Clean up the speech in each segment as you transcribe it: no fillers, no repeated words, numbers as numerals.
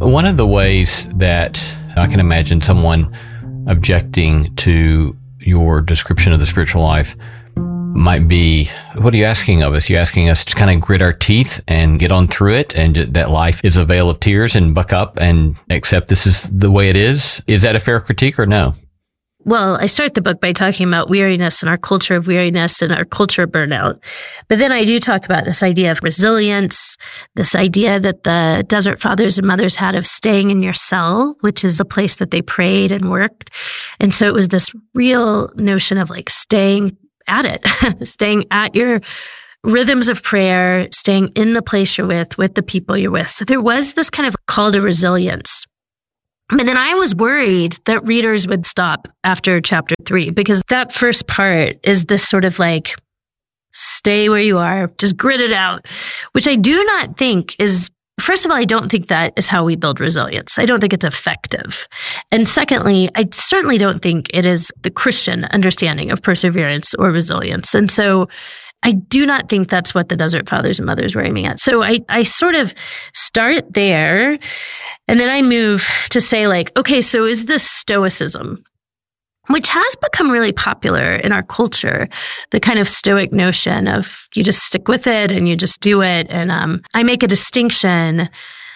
One of the ways that I can imagine someone objecting to your description of the spiritual life might be, what are you asking of us? You're asking us to kind of grit our teeth and get on through it, and that life is a vale of tears, and buck up and accept this is the way it is. Is that a fair critique or no? Well, I start the book by talking about weariness and our culture of weariness and our culture of burnout. But then I do talk about this idea of resilience, this idea that the Desert Fathers and Mothers had of staying in your cell, which is a place that they prayed and worked. And so it was this real notion of like staying at it, staying at your rhythms of prayer, staying in the place you're with the people you're with. So there was this kind of call to resilience. But then I was worried that readers would stop after chapter 3, because that first part is this sort of like, stay where you are, just grit it out, which I do not think is, first of all, I don't think that is how we build resilience. I don't think it's effective. And secondly, I certainly don't think it is the Christian understanding of perseverance or resilience. And so I do not think that's what the Desert Fathers and Mothers were aiming at. So I sort of start there, and then I move to say like, okay, so is this Stoicism, which has become really popular in our culture, the kind of Stoic notion of you just stick with it and you just do it. And I make a distinction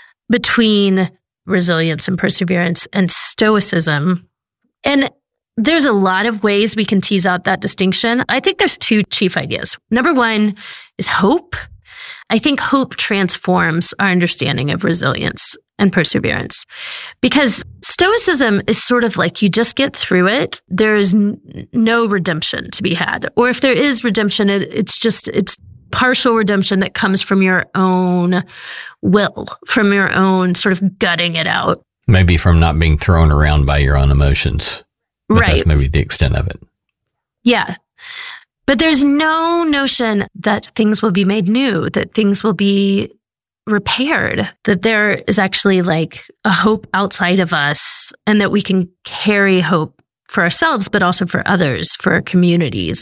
between resilience and perseverance and Stoicism. And there's a lot of ways we can tease out that distinction. I think there's two chief ideas. Number one is hope. I think hope transforms our understanding of resilience and perseverance, because Stoicism is sort of like you just get through it. There is no redemption to be had. Or if there is redemption, it's partial redemption that comes from your own will, from your own sort of gutting it out. Maybe from not being thrown around by your own emotions. But right. That's maybe the extent of it. Yeah. But there's no notion that things will be made new, that things will be repaired, that there is actually like a hope outside of us, and that we can carry hope for ourselves, but also for others, for our communities.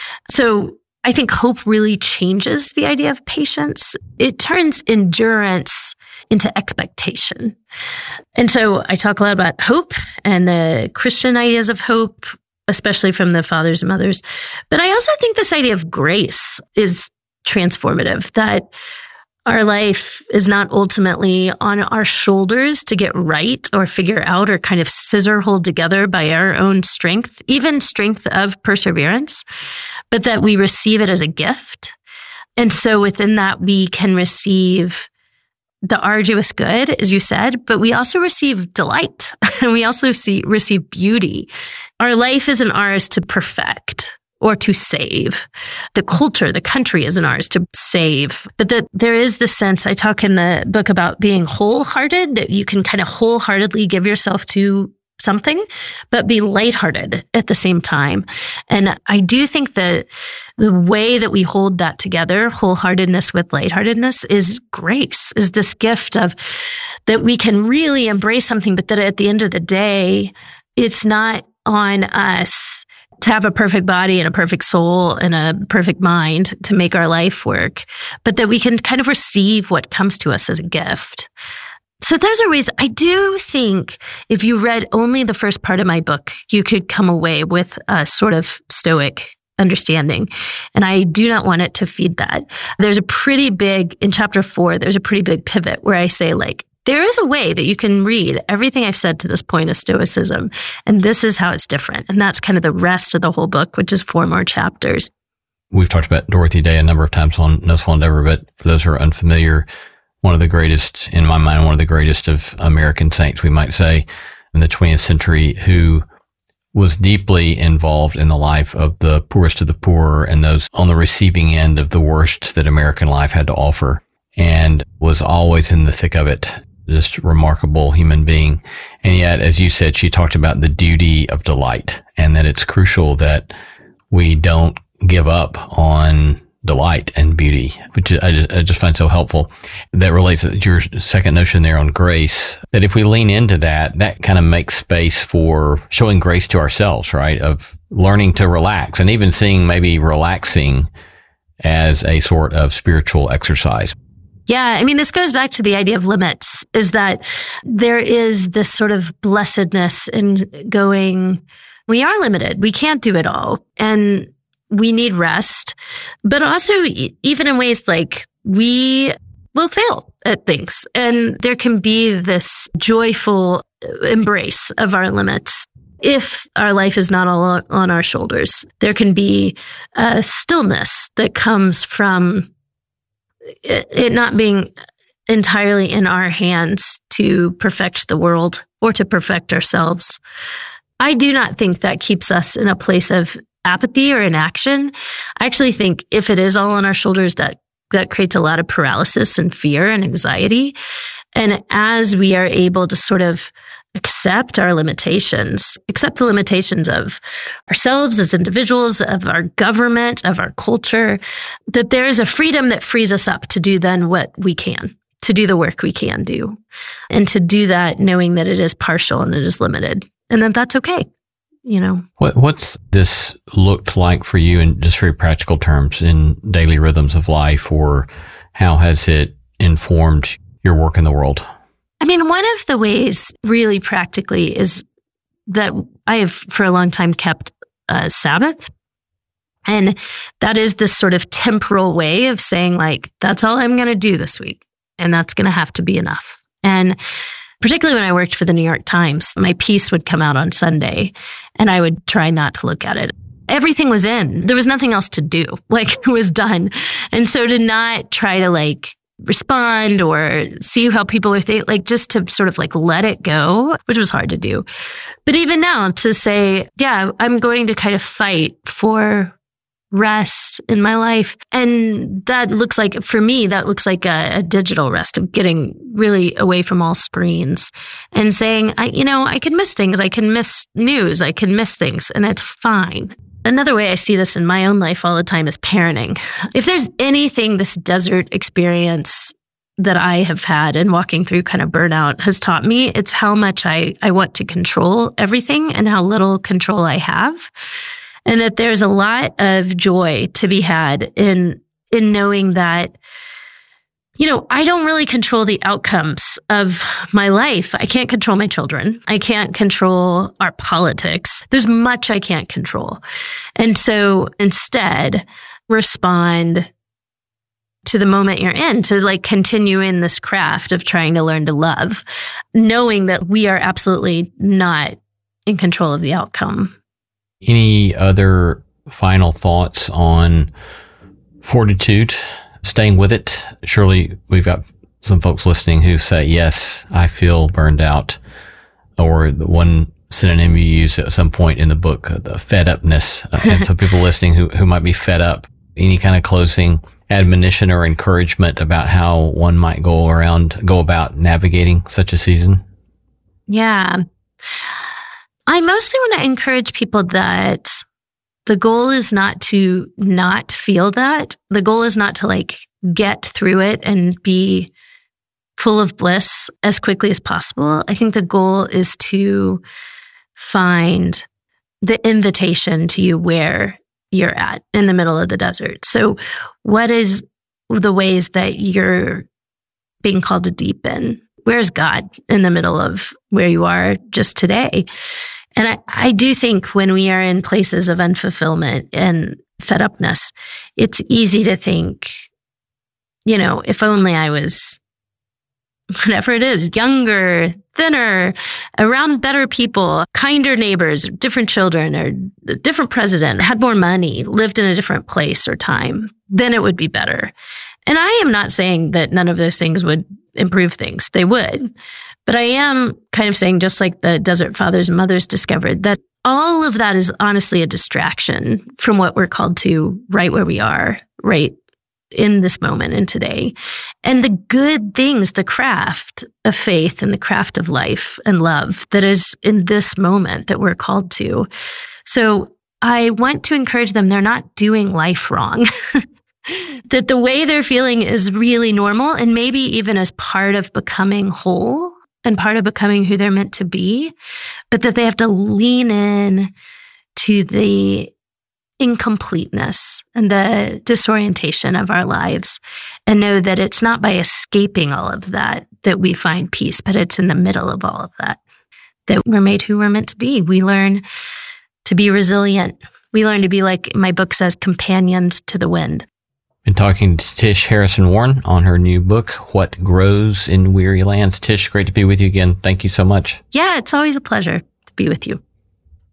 So I think hope really changes the idea of patience. It turns endurance into expectation. And so I talk a lot about hope and the Christian ideas of hope, especially from the Fathers and Mothers. But I also think this idea of grace is transformative, that our life is not ultimately on our shoulders to get right or figure out or kind of scissor hold together by our own strength, even strength of perseverance, but that we receive it as a gift. And so within that, we can receive the arduous good, as you said, but we also receive delight and we also receive beauty. Our life isn't ours to perfect or to save. The culture, the country isn't ours to save, but that there is the sense, I talk in the book about being wholehearted, that you can kind of wholeheartedly give yourself to something, but be lighthearted at the same time. And I do think that the way that we hold that together, wholeheartedness with lightheartedness, is grace, is this gift of that we can really embrace something, but that at the end of the day, it's not on us to have a perfect body and a perfect soul and a perfect mind to make our life work, but that we can kind of receive what comes to us as a gift. So those are ways I do think if you read only the first part of my book, you could come away with a sort of Stoic understanding. And I do not want it to feed that. There's a pretty big, in chapter 4, there's a pretty big pivot where I say like, there is a way that you can read everything I've said to this point of Stoicism, and this is how it's different. And that's kind of the rest of the whole book, which is 4 more chapters. We've talked about Dorothy Day a number of times on No Small Endeavor, but for those who are unfamiliar, one of the greatest, in my mind, one of the greatest of American saints, we might say, in the 20th century, who was deeply involved in the life of the poorest of the poor and those on the receiving end of the worst that American life had to offer, and was always in the thick of it. Just remarkable human being. And yet, as you said, she talked about the duty of delight, and that it's crucial that we don't give up on delight and beauty, which I just find so helpful. That relates to your second notion there on grace, that if we lean into that, that kind of makes space for showing grace to ourselves, right? Of learning to relax and even seeing maybe relaxing as a sort of spiritual exercise. Yeah. I mean, this goes back to the idea of limits, is that there is this sort of blessedness in going, we are limited. We can't do it all. And we need rest. But also, even in ways like we will fail at things. And there can be this joyful embrace of our limits. If our life is not all on our shoulders, there can be a stillness that comes from it not being entirely in our hands to perfect the world or to perfect ourselves. I do not think that keeps us in a place of apathy or inaction. I actually think if it is all on our shoulders, that creates a lot of paralysis and fear and anxiety. And as we are able to sort of accept our limitations, accept the limitations of ourselves as individuals, of our government, of our culture, that there is a freedom that frees us up to do then what we can, to do the work we can do, and to do that knowing that it is partial and it is limited, and that that's okay. You know, what's this looked like for you in just very practical terms in daily rhythms of life, or how has it informed your work in the world? I mean, one of the ways really practically is that I have for a long time kept a Sabbath. And that is this sort of temporal way of saying, like, that's all I'm going to do this week. And that's going to have to be enough. And particularly when I worked for the New York Times, my piece would come out on Sunday and I would try not to look at it. Everything was in. There was nothing else to do. Like, it was done. And so to not try to like respond or see how people are thinking, like just to sort of like let it go, which was hard to do. But even now to say, yeah, I'm going to kind of fight for rest in my life. And that looks like, for me, that looks like a digital rest of getting really away from all screens and saying, I can miss things. I can miss news. I can miss things, and it's fine. Another way I see this in my own life all the time is parenting. If there's anything this desert experience that I have had and walking through kind of burnout has taught me, it's how much I want to control everything and how little control I have. And that there's a lot of joy to be had in knowing that, I don't really control the outcomes of my life. I can't control my children. I can't control our politics. There's much I can't control. And so instead, respond to the moment you're in, to like continue in this craft of trying to learn to love, knowing that we are absolutely not in control of the outcome. Any other final thoughts on fortitude, staying with it? Surely we've got some folks listening who say, yes, I feel burned out, or the one synonym you use at some point in the book, the fed upness. And some people listening who might be fed up. Any kind of closing admonition or encouragement about how one might go about navigating such a season? Yeah. I mostly want to encourage people that the goal is not to not feel that. The goal is not to like get through it and be full of bliss as quickly as possible. I think the goal is to find the invitation to you where you're at in the middle of the desert. So what is the ways that you're being called to deepen? Where's God in the middle of where you are just today? And I do think when we are in places of unfulfillment and fed upness, it's easy to think, if only I was, whatever it is, younger, thinner, around better people, kinder neighbors, different children, or a different president, had more money, lived in a different place or time, then it would be better. And I am not saying that none of those things would improve things. They would. But I am kind of saying, just like the Desert Fathers and Mothers discovered, that all of that is honestly a distraction from what we're called to right where we are, right in this moment and today. And the good things, the craft of faith and the craft of life and love that is in this moment that we're called to. So I want to encourage them, they're not doing life wrong. That the way they're feeling is really normal, and maybe even as part of becoming whole and part of becoming who they're meant to be, but that they have to lean in to the incompleteness and the disorientation of our lives, and know that it's not by escaping all of that that we find peace, but it's in the middle of all of that we're made who we're meant to be. We learn to be resilient. We learn to be, like my book says, companions to the wind. Been talking to Tish Harrison Warren on her new book, What Grows in Weary Lands. Tish, great to be with you again. Thank you so much. Yeah, it's always a pleasure to be with you.